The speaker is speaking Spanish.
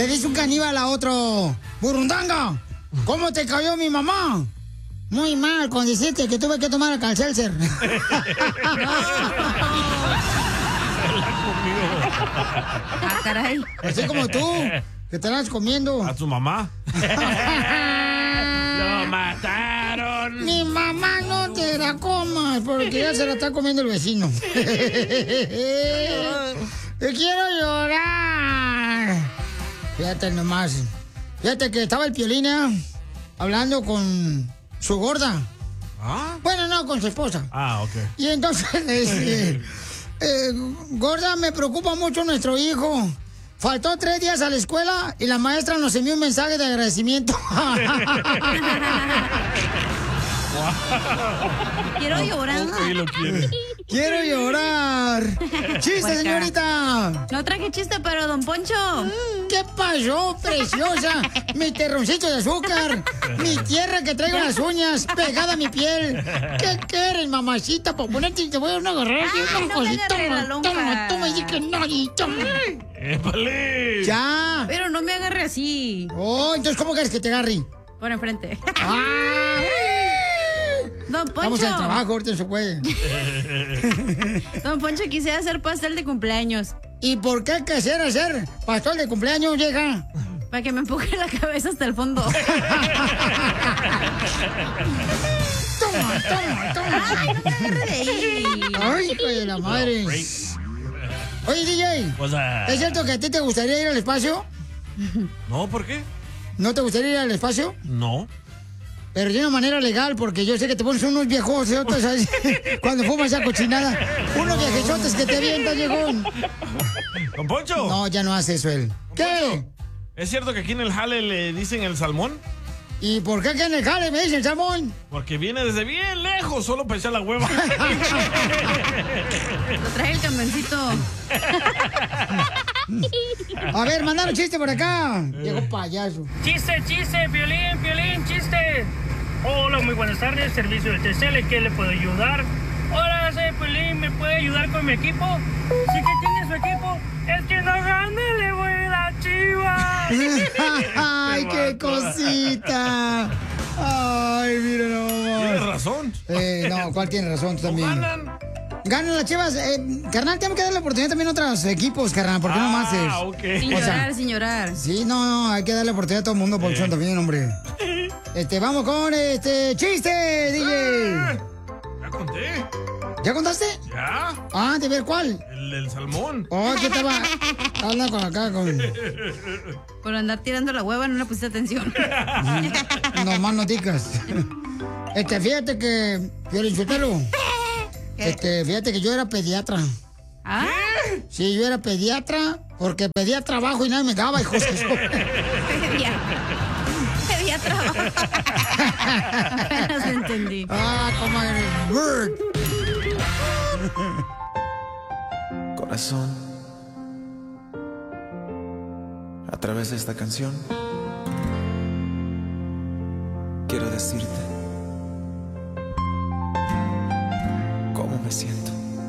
Le dice un caníbal a otro, burundanga, ¿cómo te cayó mi mamá? Muy mal, con decirte que tuve que tomar Alka-Seltzer. Ah, caray. Así como tú, que te la vas comiendo. ¿A tu mamá? ¡Lo mataron! Mi mamá no te la comas, porque ya se la está comiendo el vecino. ¡Te quiero llorar! Fíjate nomás. Fíjate que estaba el Piolín, hablando con su gorda. ¿Ah? Bueno, no, con su esposa. Ah, ok. Y entonces, gorda, me preocupa mucho nuestro hijo. Faltó 3 días a la escuela y la maestra nos envió un mensaje de agradecimiento. Quiero llorar. Okay, lo quiere. ¡Quiero llorar! ¡Chiste, señorita! No traje chiste, pero don Poncho. ¿Qué pasó, preciosa? Mi terroncito de azúcar. Mi tierra que traigo en las uñas pegada a mi piel. ¿Qué quieres, mamacita? Para ponerte, te voy a dar una agarrada. No me agarré la lonja. Toma, y que no, y toma. ¡Épale! ¡Ya! Pero no me agarre así. Oh, entonces, ¿cómo quieres que te agarre? Por enfrente. ¡Ah! Don Poncho. Vamos al trabajo, ahorita se puede. Don Poncho, quisiera hacer pastel de cumpleaños. ¿Y por qué quisiera hacer pastel de cumpleaños, vieja? Para que me empuje la cabeza hasta el fondo. Toma. Ay, no me agarre de ahí. Ay, hijo de la madre. Oye, DJ, O sea, ¿es cierto que a ti te gustaría ir al espacio? no, ¿por qué? ¿No te gustaría ir al espacio? No. Pero de una manera legal, porque yo sé que te pones unos viejotes así, cuando fumas esa cochinada. Unos viejechotes que te avientan, viejón. ¿Don Poncho? No, ya no hace eso él. ¿Qué? ¿Es cierto que aquí en el jale le dicen el salmón? ¿Y por qué acá en el jale me dicen salmón? Porque viene desde bien lejos, solo para echar la hueva. Lo trae el camioncito. A ver, mandaron chiste por acá. Llegó payaso. Chiste, Piolín, chiste. Hola, muy buenas tardes, servicio de TCL, ¿qué le puedo ayudar? Hola, soy Piolín, ¿me puede ayudar con mi equipo? Sí que tiene su equipo, es que no gane, le voy a la Chivas. ¡Ay, qué cosita! ¡Ay, mira nomás! Tienes razón. No, ¿cuál tiene razón? Tú también. Ganan. Ganan las Chivas. Carnal, tenemos que darle la oportunidad también a otros equipos, carnal. ¿Por qué no más? Ok. Sin O sea, llorar, sin llorar. Sí, no, hay que darle oportunidad a todo el mundo, Ponchón, también, hombre. Vamos con chiste, DJ. Ya conté. ¿Ya contaste? Ya. Ah, de ver cuál. El salmón. Oh, ¿qué te va? Habla con acá, con. Por andar tirando la hueva no le pusiste atención. No más noticas. Fíjate que. Piolinsotelo. Fíjate que yo era pediatra. ¿Ah? Sí, yo era pediatra porque pedía trabajo y nadie me daba, hijos de su. Pedía trabajo. Apenas lo entendí. Ah, como eres bird. Corazón, a través de esta canción quiero decirte cómo me siento.